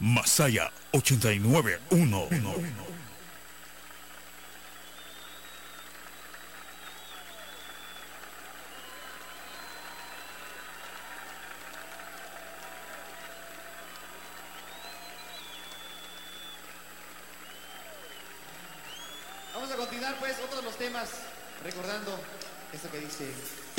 Masaya 891. Vamos a continuar pues otros de los temas, recordando esto que dice...